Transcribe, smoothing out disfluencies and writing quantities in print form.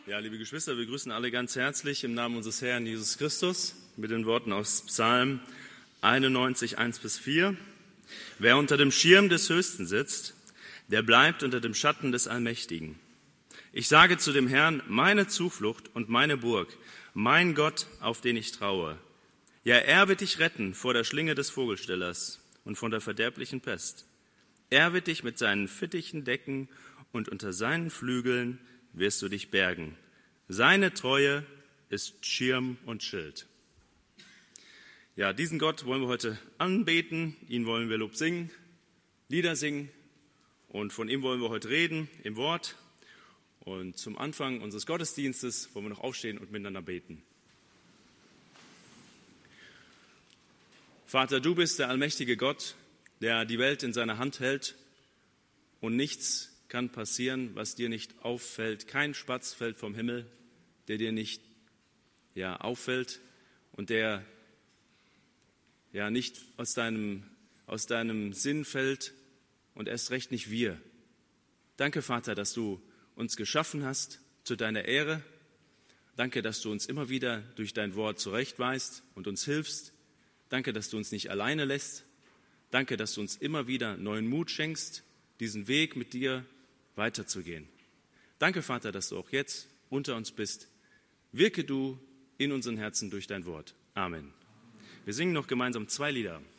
Ja, liebe Geschwister, wir grüßen alle ganz herzlich im Namen unseres Herrn Jesus Christus mit den Worten aus Psalm 91, 1-4. Wer unter dem Schirm des Höchsten sitzt, der bleibt unter dem Schatten des Allmächtigen. Ich sage zu dem Herrn, meine Zuflucht und meine Burg, mein Gott, auf den ich traue. Ja, er wird dich retten vor der Schlinge des Vogelstellers und von der verderblichen Pest. Er wird dich mit seinen Fittichen decken und unter seinen Flügeln wirst du dich bergen. Seine Treue ist Schirm und Schild. Ja, diesen Gott wollen wir heute anbeten, ihn wollen wir Lob singen, Lieder singen und von ihm wollen wir heute reden im Wort. Und zum Anfang unseres Gottesdienstes wollen wir noch aufstehen und miteinander beten. Vater, du bist der allmächtige Gott, der die Welt in seiner Hand hält und nichts kann passieren, was dir nicht auffällt. Kein Spatz fällt vom Himmel, der dir nicht auffällt und der nicht aus deinem Sinn fällt und erst recht nicht wir. Danke, Vater, dass du uns geschaffen hast zu deiner Ehre. Danke, dass du uns immer wieder durch dein Wort zurechtweist und uns hilfst. Danke, dass du uns nicht alleine lässt. Danke, dass du uns immer wieder neuen Mut schenkst, diesen Weg mit dir weiterzugehen. Danke, Vater, dass du auch jetzt unter uns bist. Wirke du in unseren Herzen durch dein Wort. Amen. Wir singen noch gemeinsam 2 Lieder.